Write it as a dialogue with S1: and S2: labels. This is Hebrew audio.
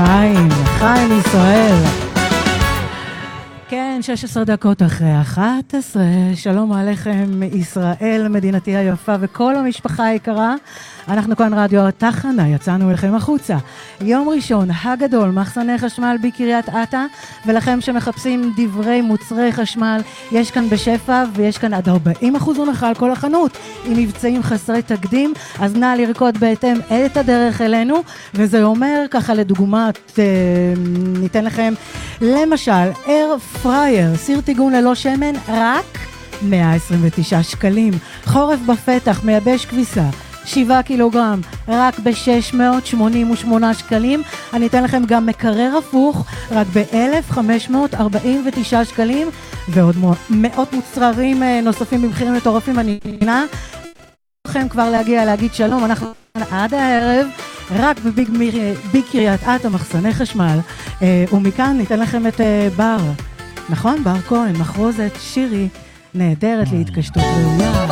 S1: חיים ישראל. כן, 16 דקות אחרי 11, שלום עליכם ישראל, מדינתי היפה וכל המשפחה היקרה. אנחנו כאן רדיו התחנה, יצאנו אליכם החוצה. יום ראשון הגדול, מחסני חשמל בקריית אתא, ולכם שמחפשים דברי מוצרי חשמל, יש כאן בשפע ויש כאן עד 40% הנחה על כל החנות, עם מבצעים חסרי תקדים, אז נא לרקוד בהתאם את הדרך אלינו, וזה אומר ככה לדוגמת, ניתן לכם למשל, Air Fryer, סיר טיגון ללא שמן, רק 129 שקלים. חורף בפתח, מייבש כביסה, 7 קילוגרם, רק ב-688 שקלים. אני אתן לכם גם מקרר הפוך, רק ב-1,549 שקלים, ועוד מאות מוצרים נוספים במחירים מטורפים. אני נהנה לכם כבר להגיד שלום, אנחנו עד הערב, רק בקריית אתא, מחסני חשמל, ומכאן ניתן לכם את בר, נכון? בר כהן, מחרוזת שירי, נהדרת להתקשטות ראויה.